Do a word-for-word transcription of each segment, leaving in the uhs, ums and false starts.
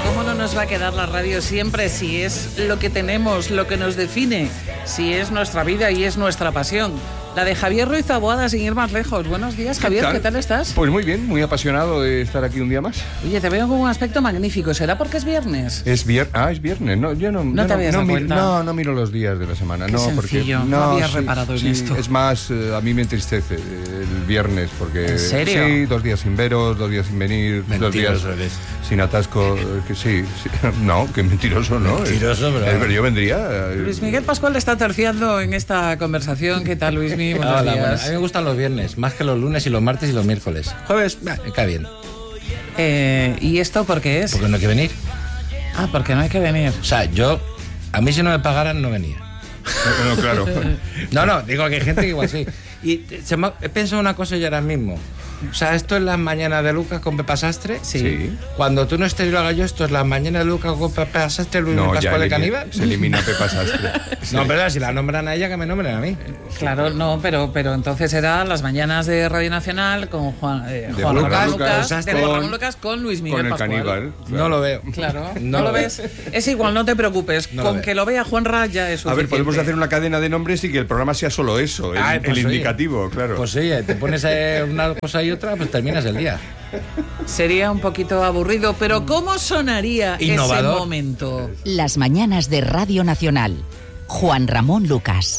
¿Cómo no nos va a quedar la radio siempre si es lo que tenemos, lo que nos define, si es nuestra vida y es nuestra pasión? La de Javier Ruiz Taboada, sin ir más lejos. Buenos días, Javier, ¿qué tal, ¿Qué tal estás? Pues muy bien, muy apasionado de estar aquí un día más. Oye, te veo con un aspecto magnífico. ¿Será porque es viernes? Es viernes. Ah, es viernes. No, yo no, ¿No yo te habías no, dado no, cuenta? no, no miro los días de la semana. Qué no, sencillo, porque no, no había sí, reparado en sí, esto. Es más, eh, a mí me entristece el viernes porque... ¿En serio? Sí, dos días sin veros, dos días sin venir, Mentiroso dos días eres. sin atasco. eh, Que sí, sí. No, que mentiroso, ¿no? Mentiroso, pero- Eh, pero yo vendría... eh, Luis Miguel Pascual está terciando en esta conversación. ¿Qué tal, Luis Miguel? Buenos Hola, días. bueno, a mí me gustan los viernes, más que los lunes y los martes y los miércoles. Jueves, bah, me cae bien, Eh, ¿Y esto por qué es? porque no hay que venir. Ah, porque no hay que venir. O sea, yo, a mí si no me pagaran, no venía. No, claro. No, no, digo que hay gente que igual sí. Y se me, he pensado una cosa yo ahora mismo. O sea, esto es las mañanas de Lucas con Pepa Sastre. Sí. Sí. Cuando tú no estés y lo haga yo, esto es las mañanas de Lucas con Pepa Sastre, Luis No, ya Pascual de elimina- Caníbal. se elimina Pepa Sastre. No, pero si la nombran a ella, que me nombren a mí. Claro, no, pero, pero entonces era las mañanas de Radio Nacional con Juan, eh, De Juan Juan Ramón Lucas, Lucas, de con- Juan Ramón Lucas con Luis Miguel Con el Pascual. caníbal. No lo veo. Claro, No ¿no lo lo ves? Es igual, no te preocupes. No lo con veo. que lo vea Juan Ra ya es A ver, suficiente. podemos hacer una cadena de nombres y que el programa sea solo eso, el, Ay, pues, el oye. indicativo, claro. Pues oye, te pones a una cosa y otra, pues terminas el día. Sería un poquito aburrido, pero ¿cómo sonaría Innovador. ese momento? Las mañanas de Radio Nacional. Juan Ramón Lucas.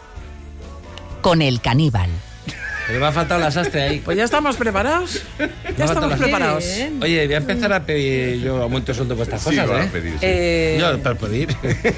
Con el caníbal. Pero me ha faltado la Sastre ahí. Pues ya estamos preparados. Ya Me falta estamos la- preparados. Oye, voy a empezar a pedir yo aumento de sueldo por estas Sí, cosas, va a ¿eh? pedir, sí. Eh, Yo, para pedir.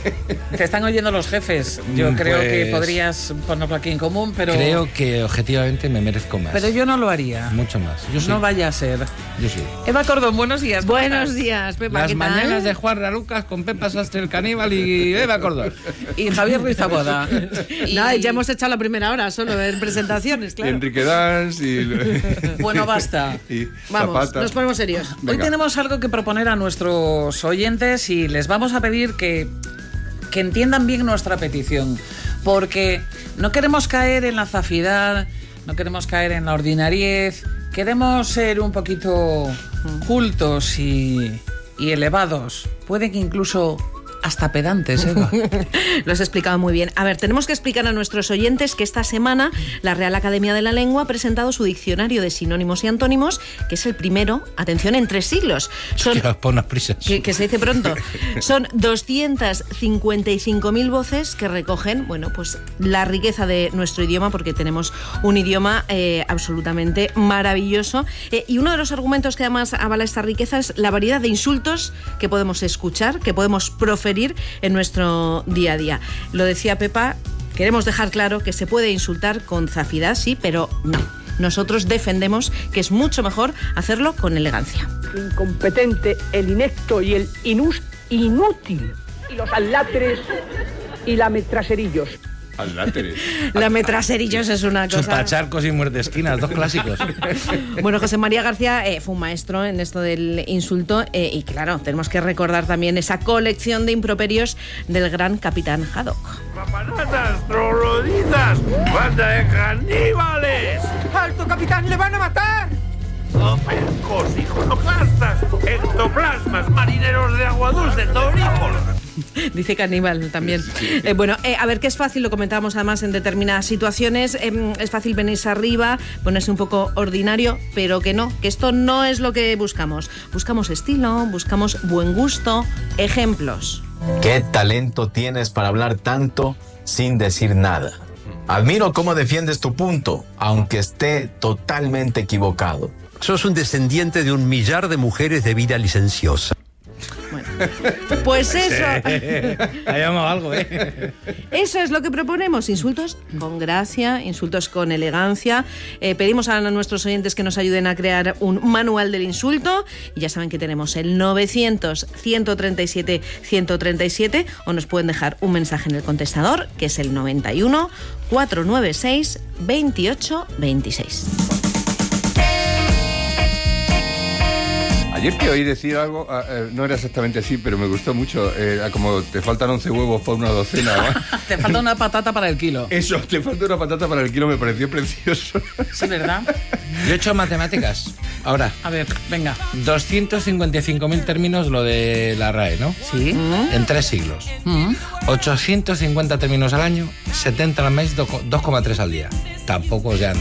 te están oyendo los jefes. Yo Mm, creo que pues- podrías ponerlo aquí en común, pero, Creo que objetivamente me merezco más. pero yo no lo haría. Mucho más. Yo sí. No vaya a ser. Yo sí. Eva Cordón, buenos días. ¿cómo Buenos estás? días, Pepa. Las ¿qué tal? mañanas de Juan Ra Lucas con Pepa Sastre, el caníbal y Eva Cordón. Y Javier Ruiz Taboada. Y- No, ya hemos echado la primera hora solo en presentaciones, Y claro. Enrique Dans y... Bueno, basta. y Vamos, Zapata. nos ponemos serios. Hoy Venga. tenemos algo que proponer a nuestros oyentes y les vamos a pedir que, que entiendan bien nuestra petición, porque no queremos caer en la zafidad, no queremos caer en la ordinariez, queremos ser un poquito cultos y, y elevados, puede que incluso hasta pedantes, Eva. Lo has explicado muy bien. A ver, tenemos que explicar a nuestros oyentes que esta semana la Real Academia de la Lengua ha presentado su diccionario de sinónimos y antónimos, que es el primero, atención, en tres siglos. Son Que os pon unas prisas. Que, que se dice pronto. Son doscientas cincuenta y cinco mil voces que recogen, bueno, pues la riqueza de nuestro idioma, porque tenemos un idioma eh, absolutamente maravilloso. Eh, y uno de los argumentos que además avala esta riqueza es la variedad de insultos que podemos escuchar, que podemos proferir en nuestro día a día. Lo decía Pepa, queremos dejar claro que se puede insultar con zafidad, sí, pero no. Nosotros defendemos que es mucho mejor hacerlo con elegancia. El incompetente, el inepto y el inús- inútil. Y los alatres y lametraserillos. Al láteres. La metraserillos es una cosa... Chupacharcos y muerte esquinas, dos clásicos. Bueno, José María García eh, fue un maestro en esto del insulto eh, y claro, tenemos que recordar también esa colección de improperios del gran capitán Haddock. ¡Papanatas, trogloditas, banda de caníbales! ¡Alto, capitán! ¡Le van a matar! ¡Zopercos, iconoclastas, ectoplasmas, marineros de agua dulce, torícolas! Dice caníbal también. Eh, bueno, eh, a ver, que es fácil, lo comentábamos además en determinadas situaciones, eh, es fácil venirse arriba, ponerse un poco ordinario, pero que no, que esto no es lo que buscamos. Buscamos estilo, buscamos buen gusto, ejemplos. ¿Qué talento tienes para hablar tanto sin decir nada? Admiro cómo defiendes tu punto, aunque esté totalmente equivocado. Sos un descendiente de un millar de mujeres de vida licenciosa. Bueno, pues eso, Ahí vamos algo, ¿eh? eso es lo que proponemos, insultos con gracia, insultos con elegancia. Eh, pedimos a nuestros oyentes que nos ayuden a crear un manual del insulto y ya saben que tenemos el novecientos, ciento treinta y siete, ciento treinta y siete o nos pueden dejar un mensaje en el contestador que es el noventa y uno, cuatrocientos noventa y seis, veintiocho veintiséis. Ayer te oí decir algo, ah, eh, no era exactamente así, pero me gustó mucho. Eh, como te faltan once huevos para una docena. ¿no? Te falta una patata para el kilo. Eso, te falta una patata para el kilo, me pareció precioso. Sí, ¿verdad? Yo he hecho matemáticas. Ahora, A ver, venga. doscientos cincuenta y cinco mil términos lo de la R A E, ¿no? Sí. En tres siglos. Mm. ochocientos cincuenta términos al año, setenta al mes, dos coma tres al día. Tampoco ya...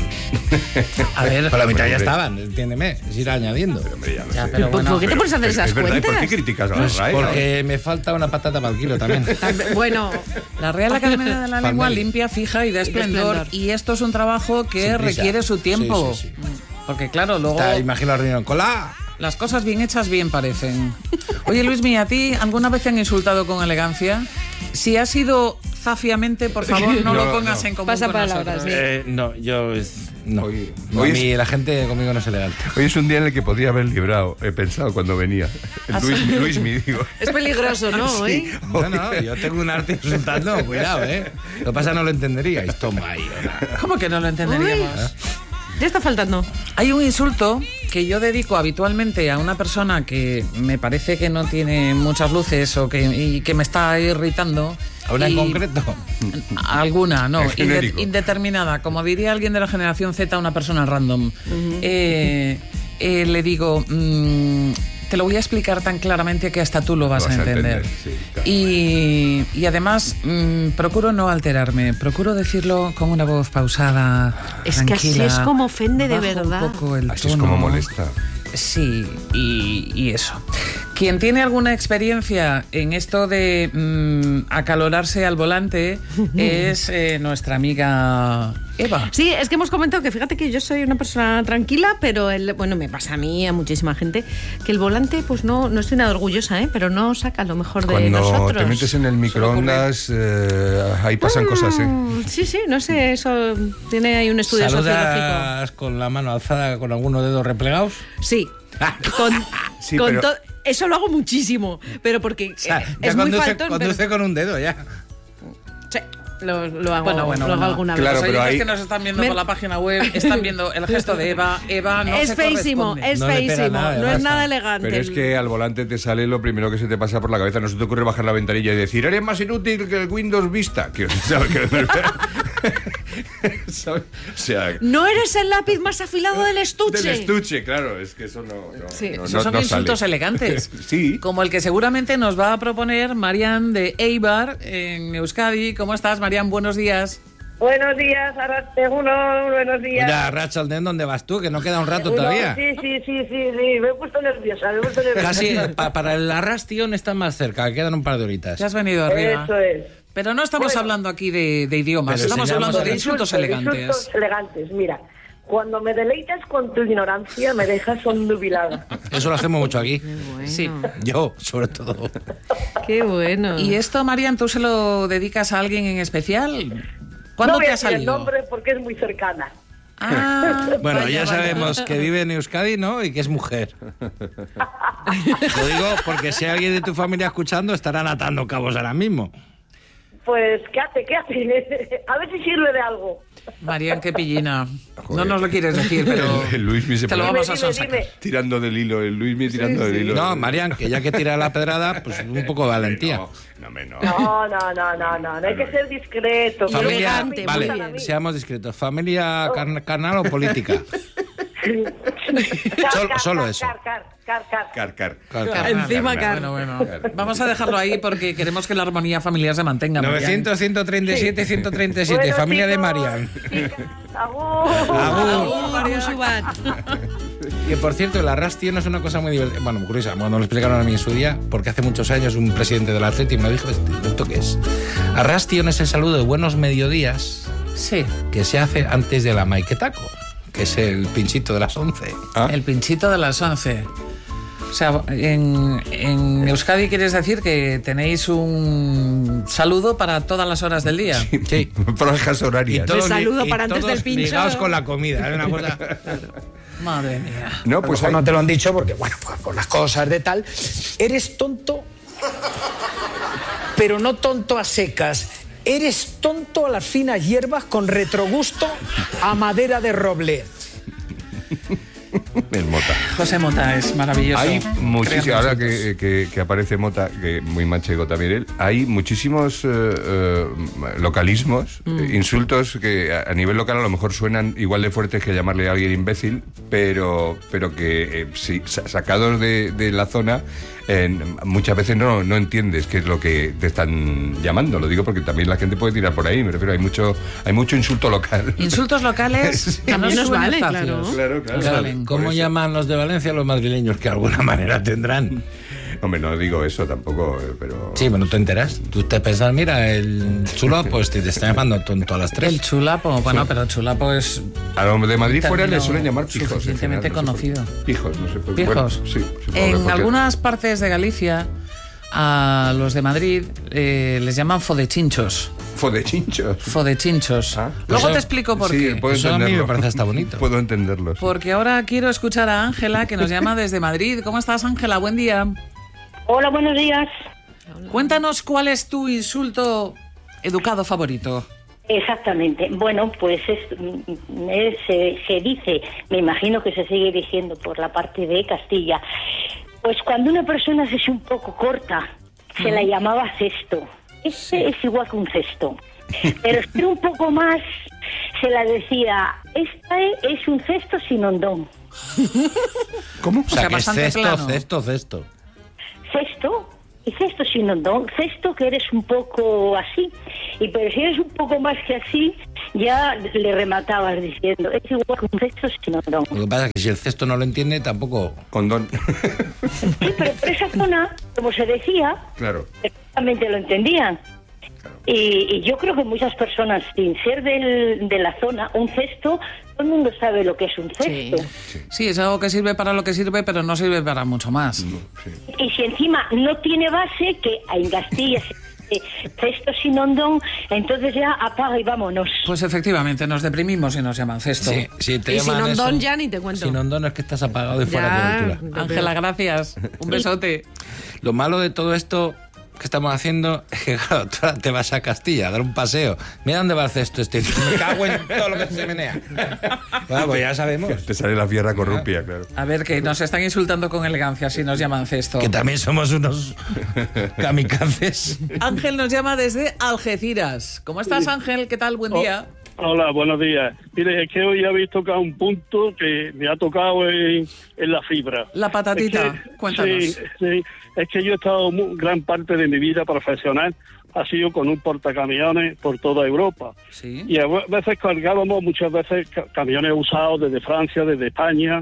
A ver. Por la mitad Hombre, ya estaban, entiéndeme. Es ir añadiendo. Hombre, ya lo Ya, sé. pero bueno. ¿Por qué te pones a hacer Es- esas es verdad, ¿y cuentas? ¿por qué criticas a la R A E? Porque me falta una patata para el kilo también. Bueno, La Real Academia de la Lengua Palmeri. limpia, fija y da esplendor. esplendor. Y esto es un trabajo que Sin prisa. requiere su tiempo. Sí, sí, sí. Porque claro, luego Te imagino la reunión. ¡Cola! las cosas bien hechas bien parecen. Oye, Luismi, ¿a ti alguna vez te han insultado con elegancia? Si ha sido zafiamente, por favor, no, No, lo pongas no. en común Pasa con palabras, nosotros. sí. Eh, no, yo... es- No. Hoy- No, hoy a mí es- la gente conmigo no es elegante. Hoy es un día en el que podía haber librado, he pensado cuando venía. ¿Ah, Luis, sí? Luismi, digo. es peligroso, ¿no? Sí. ¿Eh? No, no, yo tengo un arte insultando, cuidado, ¿eh? Lo que pasa no lo entenderíais. Toma ahí, hola. ¿Cómo que no lo entenderíamos? Ya está faltando. Hay un insulto que yo dedico habitualmente a una persona que me parece que no tiene muchas luces o que, y que me está irritando. ¿A una en Y- concreto? Alguna, no, En genérico. inde- indeterminada. Como diría alguien de la generación Z, una persona random. Eh, eh, le digo, mm, te lo voy a explicar tan claramente que hasta tú lo vas, Lo vas a a entender. entender, sí, claro. y, y además, mm, procuro no alterarme, procuro decirlo con una voz pausada. Es que así tranquila, es como ofende de bajo verdad. Un poco el Así es tono. como molesta. Sí, y, y eso. Quien tiene alguna experiencia en esto de mm, acalorarse al volante es eh, nuestra amiga Eva. Sí, es que hemos comentado que fíjate que yo soy una persona tranquila, pero el, bueno, me pasa a mí, a muchísima gente, que el volante, pues no, no estoy nada orgullosa, ¿eh? Pero no saca lo mejor de Cuando nosotros. te metes en el microondas, eh, ahí pasan cosas, ¿eh? Mm, Sí, sí, no sé, eso tiene ahí un estudio sociológico. ¿Saludas con la mano alzada con algunos dedos replegados? Sí. Con, Sí, con pero- to- eso lo hago muchísimo, pero porque O sea, eh, ya es muy conduce, faltón. conduce pero- con un dedo ya. Sí, lo, lo hago, Bueno, bueno, lo hago bueno. alguna Claro, Los vez. pero oyentes ahí- que nos están viendo Me- por la página web están viendo el gesto de Eva. Eva no es se feísimo, corresponde. es No le pega feísimo, nada, no además. es nada elegante. Pero es que al volante te sale lo primero que se te pasa por la cabeza. No se te ocurre bajar la ventanilla y decir, eres más inútil que el Windows Vista. Quiero saber que... ¿Sabes? O sea... No eres el lápiz más afilado del estuche. Del estuche, claro. Es que eso no... no, Sí. no, Esos no- son no insultos sale. elegantes. Sí. Como el que seguramente nos va a proponer Marian de Eibar en Euskadi. ¿Cómo estás, Marian? Buenos días. Buenos días, Arraste uno, buenos días. Mira, Rachalden, ¿dónde vas tú? Que no queda un rato Uno, todavía. Sí, sí, sí, sí, sí, me he puesto nerviosa, me he puesto nerviosa. Casi eh, pa- para el Arrastion están más cerca, quedan un par de horitas. Te has venido arriba. Eso es. Pero no estamos Bueno. hablando aquí de, de idiomas, Pero estamos enseñamos hablando de a- insultos de elegantes. Insultos elegantes, mira. Cuando me deleitas con tu ignorancia, me dejas onnubilada. Eso lo hacemos mucho aquí. Sí. Yo, sobre todo. Qué bueno. ¿Y esto, Marian, tú se lo dedicas a alguien en especial? ¿Cuándo No voy te a ha decir el salido? nombre porque es muy cercana. Ah, Bueno, vaya, ya vaya. sabemos que vive en Euskadi, ¿no? Y que es mujer. Lo digo porque si hay alguien de tu familia escuchando, estarán atando cabos ahora mismo. Pues, ¿qué hace? ¿Qué hace? A ver si sirve de algo. Marian, qué pillina. No Joder. nos lo quieres decir, pero El Luismi se te lo pone- vamos a Dime, dime, sonsacar. dime. Tirando del hilo, el Luismi tirando del hilo. No, Marian, que ya que tira la pedrada, pues un poco de valentía. No, no, hombre, no. No, no, no, no, no, no hay que ser discreto. que Familia, luego me vale, insultan a mí. seamos discretos. ¿Familia carn- carnal o política? Car, Solo- car, solo car, eso. car, car, car, car. Car, car. Claro, claro. Encima, Car, Car. Bueno, bueno. Vamos a dejarlo ahí porque queremos que la armonía familiar se mantenga. Marian. novecientos, ciento treinta y siete, ciento treinta y siete, Bueno, familia de chicos, Marian. chicas, agur. Agur. Mario Subat. Que por cierto, el Arrastion es una cosa muy divertida. Bueno, muy curiosa. Bueno, lo explicaron a mí en su día, porque hace muchos años un presidente del Atleti me lo dijo. ¿Esto qué es? Arrastion es el saludo de buenos mediodías Sí, que se hace antes de la Maiketako, que es el pinchito de las once. Ah. el pinchito de las once. O sea, en, en Euskadi quieres decir que tenéis un saludo para todas las horas del día. Sí. Franjas horarias. todos De saludo li- para antes todos del pincho. ligados con la comida. Es una cosa... Madre mía. No, Pues pues a lo mejor hay- no te lo han dicho porque, bueno, pues por las cosas de tal. Eres tonto, pero no tonto a secas. Eres tonto a las finas hierbas con retrogusto a madera de roble. el mota. José Mota es maravilloso. Hay muchísimos, ahora nosotros. que, que, que aparece Mota, que muy manchego también él, hay muchísimos eh, eh, localismos, Mm. eh, insultos que a, a nivel local a lo mejor suenan igual de fuertes que llamarle a alguien imbécil, pero, pero que eh, sí, sa- sacados de, de la zona, eh, muchas veces no, no entiendes qué es lo que te están llamando. Lo digo porque también la gente puede tirar por ahí, me refiero, hay mucho, hay mucho insulto local. Insultos locales que no También nos suenan vale, zafios. claro. Claro, claro. Nos valen. ¿Cómo Por eso. llaman los de Valencia a los madrileños? Que de alguna manera tendrán. Hombre, no digo eso tampoco, eh, pero... Sí, bueno, te enteras. Tú te pensas, mira, el chulo, pues te, te está llamando tonto a las tres. El chulapo, bueno, pero chulapo es A los de Madrid fuera término le suelen llamar pijos. en suficientemente general, no sé por qué. conocido. Pijos, no sé por qué. Pijos. Bueno, sí, supongo que En porque- algunas partes de Galicia a los de Madrid eh, les llaman fodechinchos. Fodechinchos. Fodechinchos. Ah. Luego Eso- te explico por Sí, qué. puedo Eso a mí entenderlo. me parece hasta bonito. Puedo entenderlo. sí. Porque ahora quiero escuchar a Ángela, que nos llama desde Madrid. ¿Cómo estás, Ángela? Buen día. Hola, buenos días. Cuéntanos cuál es tu insulto educado favorito. Exactamente. Bueno, pues es, mm, es, eh, se dice, me imagino que se sigue diciendo por la parte de Castilla, pues cuando una persona se hace un poco corta, se la llamaba cesto. Este es igual que un cesto. Pero si era un poco más, se la decía, este es un cesto sin hondón. ¿Cómo? O sea, sea, que es bastante cesto, plano. cesto, cesto. Cesto y cesto sin hondón. Cesto que eres un poco así. Y pero si eres un poco más que así, ya le rematabas diciendo, es igual que un cesto sin hondón. Lo que pasa es que si el cesto no lo entiende, tampoco... Condón. Sí, pero por esa zona, como se decía, Claro. perfectamente lo entendían. Y, y yo creo que muchas personas, sin ser del, de la zona, un cesto, todo el mundo sabe lo que es un cesto. Sí, es algo que sirve para lo que sirve, pero no sirve para mucho más. Y si encima no tiene base, que en Castilla se dice cesto sin hondón, entonces ya apaga y vámonos. Pues efectivamente, nos deprimimos y nos llaman cesto. Sí, sí, te Y sin llaman hondón eso. ya ni te cuento. Sin hondón es que estás apagado y fuera Ya, de cobertura. Ángela, gracias. Un besote. Lo malo de todo esto que estamos haciendo es que, claro, tú ahora te vas a Castilla a dar un paseo. Mira dónde va el cesto este. Me cago en todo lo que se menea. Bueno, pues ya sabemos. Te sale la fierra corrupia, claro. A ver, que nos están insultando con elegancia si nos llaman cesto. Que también somos unos kamikazes. Ángel nos llama desde Algeciras. ¿Cómo estás, Ángel? ¿Qué tal? Buen día. Hola, buenos días. Mire, es que hoy habéis tocado un punto que me ha tocado en, en la fibra. La patatita, Es que- cuéntanos. Sí, sí, es que yo he estado mu- gran parte de mi vida profesional ha sido con un portacamiones por toda Europa. Sí. Y a veces cargábamos muchas veces ca- camiones usados desde Francia, desde España,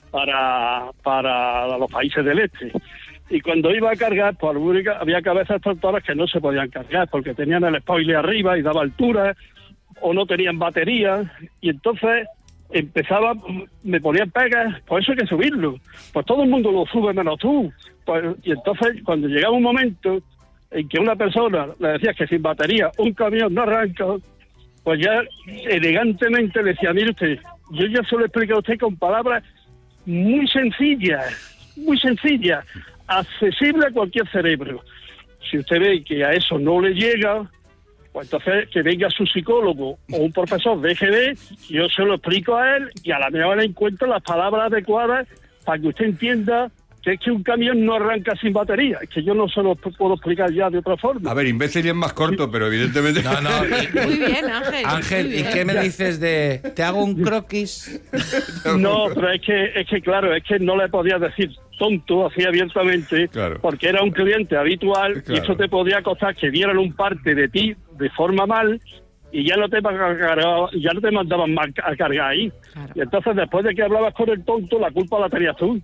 para, para los países del este. Y cuando iba a cargar, pues había cabezas tractoras que no se podían cargar porque tenían el spoiler arriba y daba altura, o no tenían batería, y entonces empezaba, me ponían pegas, pues eso hay que subirlo, pues todo el mundo lo sube menos tú, pues, y entonces cuando llegaba un momento en que una persona le decía que sin batería un camión no arranca, pues ya elegantemente le decía, mire usted, yo ya se lo he explicado a usted con palabras muy sencillas, muy sencillas, accesible a cualquier cerebro. Si usted ve que a eso no le llega, pues entonces que venga su psicólogo o un profesor de G D, yo se lo explico a él y a la mejor le encuentro las palabras adecuadas para que usted entienda que es que un camión no arranca sin batería. Es que yo no se lo puedo explicar ya de otra forma. A ver, imbécil es más corto, pero evidentemente... No, no. Muy bien, Ángel. Ángel, muy ¿y bien. qué me dices de te hago un croquis? No, pero es que, es que claro, es que no le podía decir tonto así abiertamente, Claro. porque era un cliente habitual Claro. y eso te podía costar que dieran un parte de ti de forma mal y ya no te cargaba- ya no te mandaban más a cargar ahí. Claro. Y entonces después de que hablabas con el tonto, la culpa la tenías tú.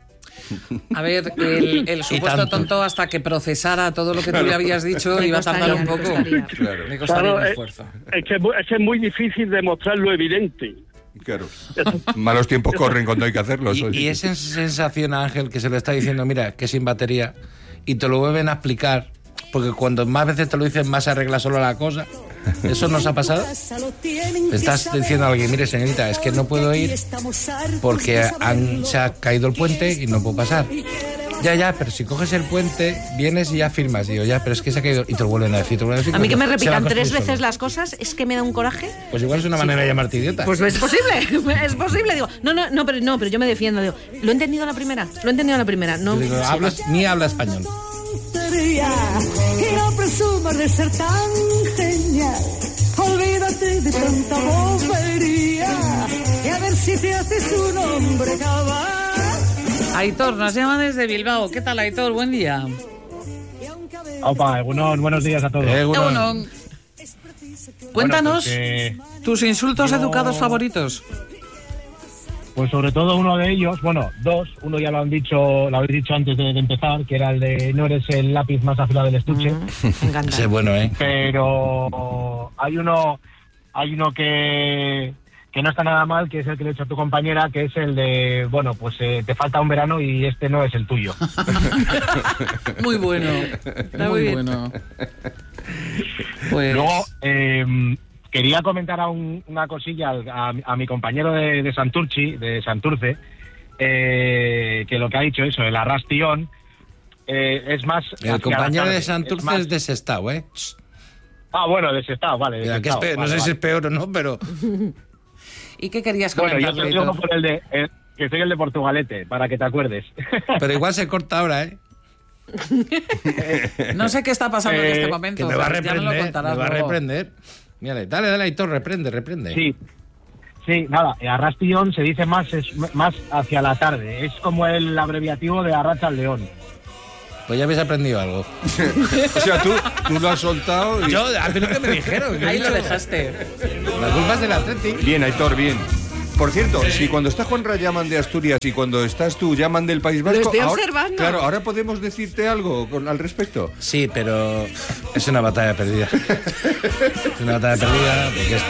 A ver, el, el supuesto tanto. tonto, hasta que procesara todo lo que tú le habías dicho, Le iba a tardar un costaría, poco. le costaría. Claro, Le costaría Claro, un eh, esfuerzo. Es que, es muy- es que es muy difícil demostrar lo evidente. claro. Malos tiempos corren cuando hay que hacerlo. eso Y, sí. y esa sensación a Ángel que se le está diciendo, mira, que sin batería, y te lo vuelven a explicar, porque cuando más veces te lo dicen, más se arregla solo la cosa. ¿Eso nos ha pasado? Le estás diciendo a alguien, mire, señorita, es que no puedo ir porque han- se ha caído el puente y no puedo pasar. Ya, ya, pero si coges el puente, vienes y ya firmas. Digo, ya, pero es que se ha caído. Y te lo vuelven a decir. Te lo vuelven a decir A mí que me se va a repitan construir tres veces solo. las cosas es que me da un coraje. Pues igual es una manera de llamarte idiota. Pues es posible, es posible. Digo, no, no, no, pero no, pero yo me defiendo. Digo, lo he entendido a la primera, lo he entendido a la primera. No, Yo digo, sí. hablas, ni habla español. Y no presumas de ser tan genial. Olvídate de tanta bobería. Y a ver si te haces un hombre cabal. Aitor nos llama desde Bilbao. ¿Qué tal, Aitor? Buen día. Opa, Egunon, buenos días a todos. Egunon. Cuéntanos Bueno, pues, eh, tus insultos yo- educados favoritos. Pues sobre todo uno de ellos, bueno, dos, uno ya lo han dicho, lo habéis dicho antes de, de empezar, que era el de no eres el lápiz más afilado del estuche. Me encanta. Ese es bueno, ¿eh? Pero hay uno, hay uno que, que no está nada mal, que es el que le he hecho a tu compañera, que es el de, bueno, pues eh, te falta un verano y este no es el tuyo. Muy bueno. muy Muy bien. bueno. Pues Luego, eh, quería comentar a un- una cosilla al- a, a mi compañero de, de Santurchi, de Santurce, eh, que lo que ha dicho eso, el arrastión, eh, es más... hacia El la compañero tarde, de es Santurce más- es de Sestao, ¿eh? Ah, bueno, de Sestao, vale. de Mira, que es Sestao, pe- no vale, sé si vale. es peor o no, pero... ¿y qué querías Bueno, yo comentar, te digo Aitor? por el de... el- que soy el de Portugalete, para que te acuerdes. Pero igual se corta ahora, ¿eh? No sé qué está pasando en Eh, este momento. Que me va a pero ya me lo reprender, me contarás va a luego. reprender. Mírale, dale, dale, Aitor, reprende, reprende. Sí, sí, nada, arrastión se dice más, es, más hacia la tarde, es como el abreviativo de arracha al león. Pues ya habéis aprendido algo. O sea, tú, tú lo has soltado y... Yo, a mí lo que me dijeron. yo he Ahí lo dicho, dejaste. La culpa es del Athletic. Bien, Aitor, bien. Por cierto, si cuando está Juanra llaman de Asturias y cuando estás tú llaman del País Vasco... estoy ahora- observando. Claro, ahora podemos decirte algo con, al respecto. Sí, pero es una batalla perdida. Es una batalla perdida porque es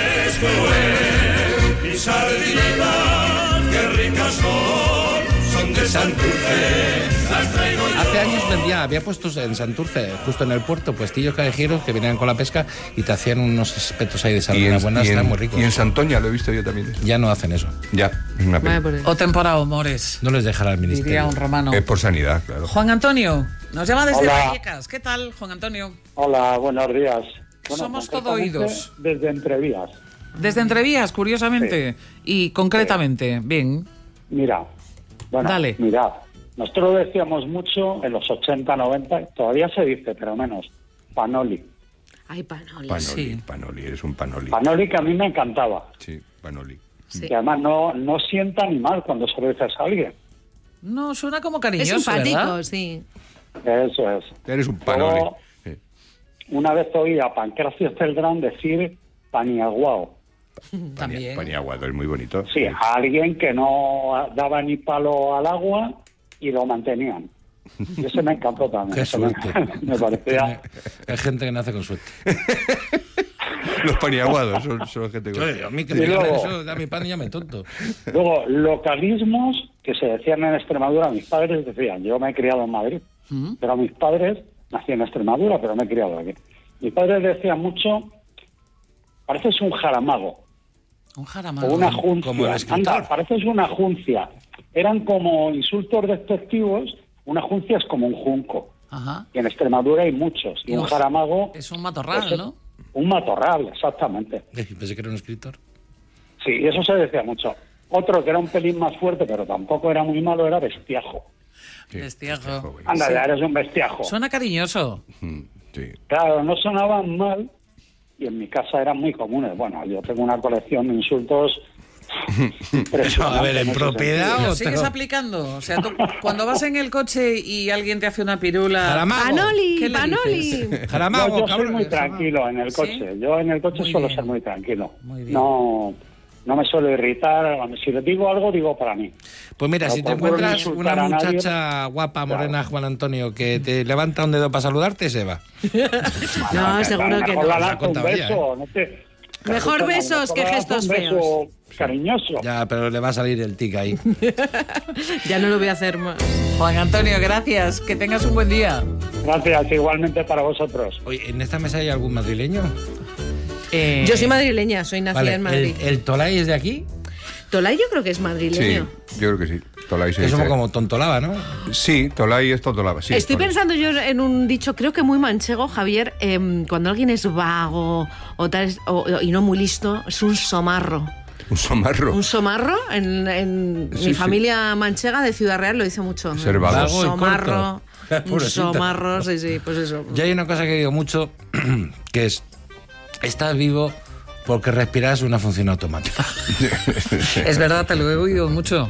perdida. Mis sardinitas, qué ricas son, son de Santurce, las traigo yo. Hace años vendía, había puestos en Santurce, justo en el puerto, puestillos callejeros que venían con la pesca y te hacían unos espetos ahí de Y sardina en, buenas, y en- están muy ricos. y en Santoña lo he visto yo también. Ya no hacen eso. Ya, es una pena. Vaya por él. O temporada humores, No les dejará el diría ministerio. un romano. Es por sanidad, claro. Juan Antonio nos llama desde Hola. Vallecas. ¿Qué tal, Juan Antonio? Hola, buenos días. Somos todo concretamente, oídos. Desde Entrevías. Desde Entrevías, curiosamente. Y concretamente, bien. Mira, bueno, Dale. mirad, nosotros decíamos mucho en los ochenta, noventa, todavía se dice, pero menos, Panoli. Ay, Panoli. Panoli, Sí. Panoli, eres un Panoli. Panoli que a mí me encantaba. Sí, Panoli. Sí. Que además no, no sienta ni mal cuando se lo dices a alguien. No, suena como Es cariñoso, simpático, ¿verdad? sí. Eso es. Eres un Panoli. Luego, Sí. una vez oí a Pancracio Celdrán decir Paniaguao. También. Paniaguado, es muy bonito. Sí, a alguien que no daba ni palo al agua y lo mantenían. Y ese me encantó también. Qué Eso me, suerte. me parecía... Hay gente que nace con suerte. Los paniaguados son, son gente con... Oye, a mí que Y me digan luego- eso, da mi pan y ya me tonto. Luego, localismos que se decían en Extremadura, mis padres decían, yo me he criado en Madrid, ¿Mm? pero mis padres, nací en Extremadura, pero me he criado aquí. Mis padres decían mucho, pareces un jaramago, Un o jaramago. una como el juncia. escritor. Anda, pareces una juncia. Eran como insultos despectivos, una juncia es como un junco. Ajá. Y en Extremadura hay muchos. Y un Uf, jaramago, Es un matorral, pues, ¿no? un matorral, exactamente. Eh, Pensé que era un escritor. Sí, y eso se decía mucho. Otro que era un pelín más fuerte, pero tampoco era muy malo, era bestiajo. Sí, Bestiajo. bueno. Anda, Sí. ya eres un bestiajo. Suena cariñoso. Mm, sí. Claro, no sonaban mal y en mi casa eran muy comunes. Bueno, yo tengo una colección de insultos impresionante. A ver, ¿en ese propiedad sentido. ¿Lo o sigues te- aplicando? O sea, tú, cuando vas en el coche y alguien te hace una pirula... Jaramago. Panoli, ¿Qué le Panoli. dices? Jaramago, Yo, yo soy cabrón. muy tranquilo en el ¿Sí? coche. Yo en el coche Muy suelo bien. ser muy tranquilo. Muy bien. No, no me suelo irritar. Si les digo algo, digo para mí. Pues mira, No si te procuro no encuentras insultar una a nadie. muchacha guapa, morena, Juan Antonio, que te levanta un dedo para saludarte, se va. No, seguro que Mejor no. la La lanzo un contaba ya, beso. No te, Mejor escúchame, besos mejor que la lanzo gestos un beso feos. cariñoso. Ya, pero le va a salir el tic ahí. Ya no lo voy a hacer más. Juan Antonio, gracias. Que tengas un buen día. Gracias, igualmente para vosotros. Oye, ¿en esta mesa hay algún madrileño? Eh, Yo soy madrileña, soy nacida Vale, en Madrid. ¿el, el Tolai es de aquí? Tolai yo creo que es Sí, madrileño. yo creo que sí. Tolai se Es dice. como tontolaba, ¿no? Sí, Tolai es tontolaba, sí. Estoy correcto. pensando yo en un dicho, creo que muy manchego, Javier, eh, cuando alguien es vago o tal, o, y no muy listo, es un somarro. Un somarro. Un somarro, en, en Sí, mi sí. familia manchega de Ciudad Real lo dice mucho. Ser vago. Un Vago y somarro, corto. un Pobrecita. somarro, sí, sí, pues eso. Yo hay una cosa que digo mucho, que es, estás vivo porque respiras una función automática. Es verdad, te lo he oído mucho.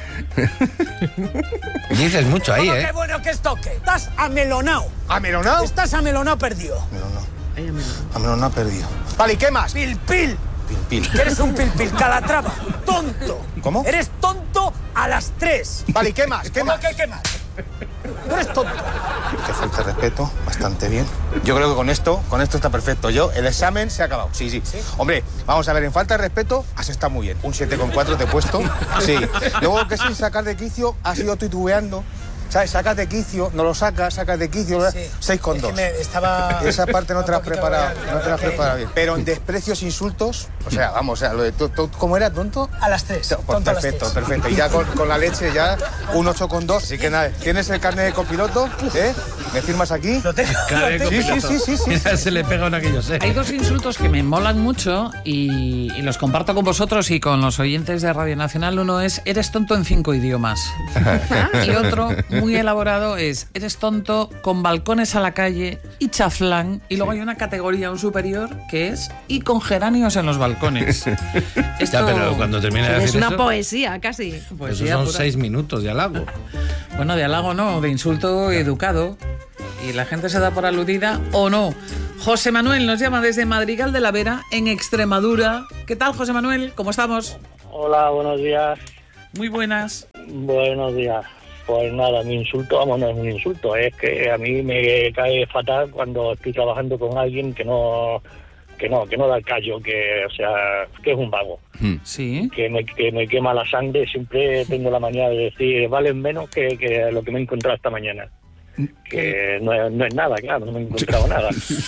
Dices mucho ahí, ¿Cómo ¿eh? qué bueno que es toque? Estás amelonao. ¿Amelonao? Estás amelonao perdido. Amelonao perdido. Vale, ¿y qué más? Pil, pil. Pil, Que eres un pil, pil, calatrava. Tonto. ¿Cómo? Eres tonto a las tres. Vale, ¿y qué más? ¿Qué ¿Cómo más? que qué más? No eres tonto. Que falta de respeto, bastante bien. Yo creo que con esto, con esto está perfecto. Yo, el examen se ha acabado. Sí, sí. Hombre, vamos a ver, en falta de respeto, has estado muy bien. Un siete coma cuatro te he puesto. Sí. Luego que sin sacar de quicio, has ido titubeando. ¿Sabes? Sacas de quicio, no lo sacas, sacas de quicio, Sí. seis coma dos. Es que me estaba- Esa parte no te la has un poquito preparado, ya- no te la has ya- preparado bien. Pero en desprecios, insultos, o sea, vamos, o sea, lo de to- to- ¿cómo era, tonto? A las tres. Pues Tonto a las perfecto, tres. perfecto. Y ya con, con la leche ya un ocho coma dos. Así que nada, ¿tienes el carnet de copiloto? ¿Eh? ¿Me firmas aquí? Lo tengo. Claro, lo Sí, tengo. sí, sí, sí, sí. Mira, se le pega un aquello, sé. Hay dos insultos que me molan mucho y, y los comparto con vosotros y con los oyentes de Radio Nacional. Uno es, eres tonto en cinco idiomas. Y otro, muy elaborado, es, eres tonto con balcones a la calle y chaflán. Y luego hay una categoría, un superior, que es, y con geranios en los balcones. Esto Ya, pero cuando termina de Es decir una eso, poesía, casi. pues poesía eso son pura. seis minutos de halago. Bueno, de halago no, de insulto educado. Y la gente se da por aludida o no. José Manuel nos llama desde Madrigal de la Vera, en Extremadura. ¿Qué tal, José Manuel? ¿Cómo estamos? Hola, buenos días. Muy buenas. Buenos días. Pues nada, mi insulto, vamos, no es un insulto, es que a mí me cae fatal cuando estoy trabajando con alguien que no que no, que no da el callo, que, o sea, que es un vago. Sí. Que me, que me quema la sangre, siempre tengo la manía de decir, valen menos que, que lo que me he encontrado esta mañana. Que no es, no es nada, claro, no me he encontrado nada.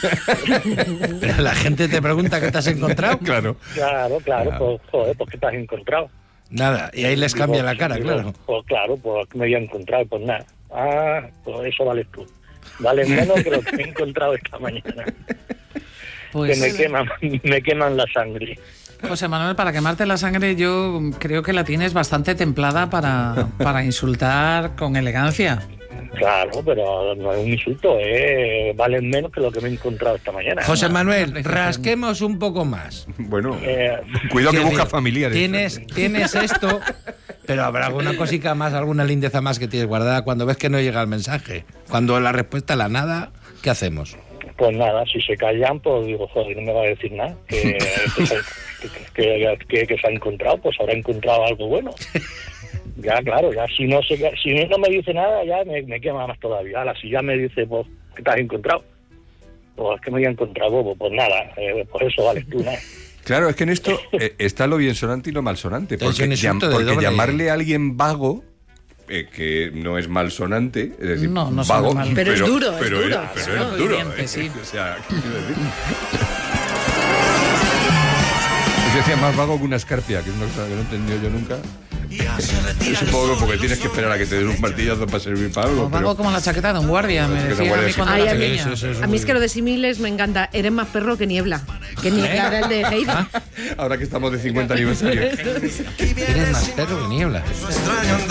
Pero la gente te pregunta qué te has encontrado. Claro. Claro, claro, pues joder, pues ¿qué te has encontrado? Nada, y ahí les cambia Digo, la cara, digo, claro. Pues claro, pues me voy a encontrar, pues nada. Ah, pues eso vales tú. Vale menos que lo que me he encontrado esta mañana. Pues- Que me queman, me queman la sangre. José Manuel, para quemarte la sangre yo creo que la tienes bastante templada para, para insultar con elegancia. Claro, pero no es un insulto, eh. Valen menos que lo que me he encontrado esta mañana. José Manuel, rasquemos un poco más. Bueno, Eh, cuidado que Quiero busca decir, familiares. Tienes, tienes esto, pero habrá alguna cosica más, alguna lindeza más que tienes guardada cuando ves que no llega el mensaje. Cuando la respuesta es la nada, ¿qué hacemos? Pues nada, si se callan, pues digo, joder, no me va a decir nada. Que, que, se- que, que- que se ha encontrado, pues habrá encontrado algo bueno. Ya, claro, ya si no se, si no me dice nada, ya me, me quema más todavía. Ahora, si ya me dice, pues, ¿qué te has encontrado? Pues que me había encontrado bobo. Pues nada, eh, pues eso vales tú, nada. Claro, es que en esto eh, está lo bien sonante y lo mal sonante. Es Porque, un insulto llam- de porque doble- llamarle a alguien vago, eh, que no es mal sonante, es decir, No, no vago, suena mal. Pero es duro, es pero duro. pero Suena es duro. hiriente, eh, sí. O sea, ¿qué quiero decir? Yo decía más vago que una escarpia, que es una cosa que no he entendido yo nunca. Yo supongo que porque tienes que esperar a que te den un martillazo para servir para algo. Os vago Pero... como la chaqueta de un guardia, me Es que no decía a huele mí así. cuando Ay, era a mí- pequeña. Eso, eso es A mí muy es que lo de símiles me encanta. Eres más perro que niebla. Que niebla era el de Heida. Ahora que estamos de cincuenta aniversario. Eres más perro que niebla.